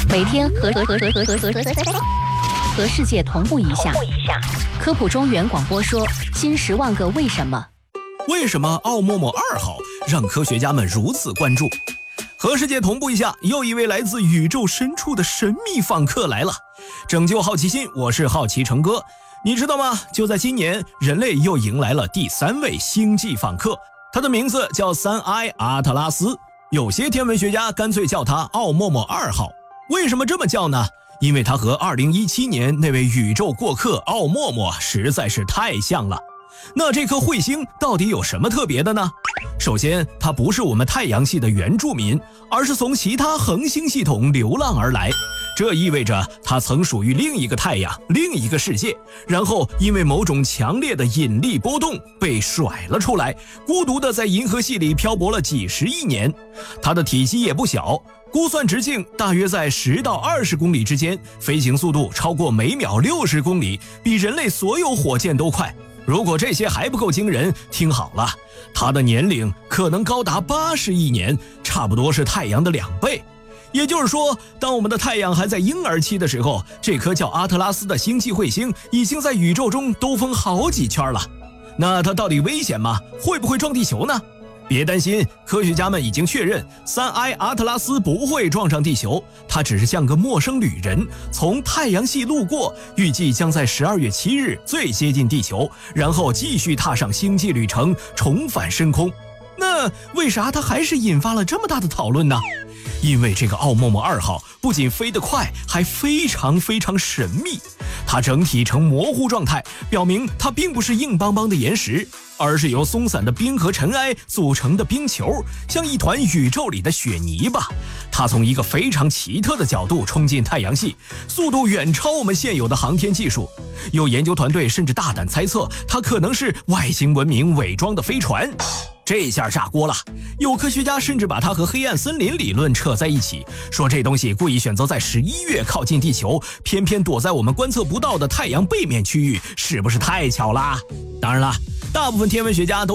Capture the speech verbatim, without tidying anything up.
每天和和和和和和和和和世界同步一下。科普中原广播说：新十万个为什么？ 为什么奥陌陌二号让科学家们如此关注？和世界同步一下，又一位来自宇宙深处的神秘访客来了。拯救好奇心，我是好奇成哥。你知道吗？就在今年，人类又迎来了第三位星际访客，他的名字叫三 I 阿特拉斯。有些天文学家干脆叫他奥陌陌二号。为什么这么叫呢？因为他和二零一七年那位宇宙过客奥陌陌实在是太像了。那这颗彗星到底有什么特别的呢？首先，它不是我们太阳系的原住民，而是从其他恒星系统流浪而来。这意味着它曾属于另一个太阳，另一个世界，然后因为某种强烈的引力波动被甩了出来，孤独地在银河系里漂泊了几十亿年。它的体积也不小，估算直径大约在十到二十公里之间，飞行速度超过每秒六十公里，比人类所有火箭都快。如果这些还不够惊人，听好了，它的年龄可能高达八十亿年，差不多是太阳的两倍。也就是说，当我们的太阳还在婴儿期的时候，这颗叫阿特拉斯的星际彗星已经在宇宙中兜风好几圈了。那它到底危险吗？会不会撞地球呢？别担心，科学家们已经确认，三 I 阿特拉斯不会撞上地球，它只是像个陌生旅人，从太阳系路过，预计将在十二月七日最接近地球，然后继续踏上星际旅程，重返深空。那为啥它还是引发了这么大的讨论呢？因为这个奥陌陌二号不仅飞得快，还非常非常神秘。它整体呈模糊状态，表明它并不是硬邦邦的岩石，而是由松散的冰和尘埃组成的冰球，像一团宇宙里的雪泥巴。它从一个非常奇特的角度冲进太阳系，速度远超我们现有的航天技术。有研究团队甚至大胆猜测，它可能是外星文明伪装的飞船。这下炸锅了，有科学家甚至把它和黑暗森林理论扯在一起，说这东西故意选择在十一月靠近地球，偏偏躲在我们观测不到的太阳背面区域，是不是太巧啦？当然了，大部分天文学家都